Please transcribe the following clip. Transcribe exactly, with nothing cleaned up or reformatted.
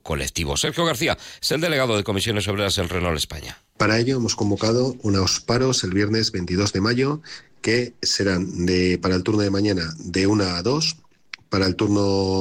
colectivo. Sergio García es el delegado de Comisiones Obreras en Renault España. Para ello hemos convocado unos paros el viernes veintidós de mayo que serán de para el turno de mañana de una a dos, para el turno